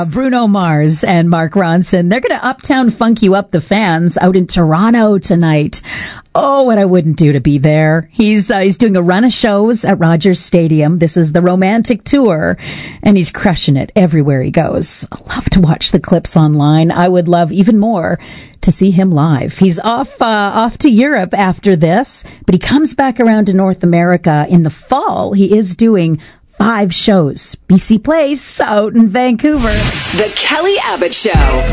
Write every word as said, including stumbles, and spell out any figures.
Bruno Mars and Mark Ronson. They're going to uptown funk you up the fans out in Toronto tonight. Oh, what I wouldn't do to be there. He's uh, he's doing a run of shows at Rogers Stadium. This is the Romantic Tour, and he's crushing it everywhere he goes. I love to watch the clips online. I would love even more to see him live. He's off uh, off to Europe after this, but he comes back around to North America in the fall. He is doing five shows. B C Place out in Vancouver. The Kelly Abbott Show.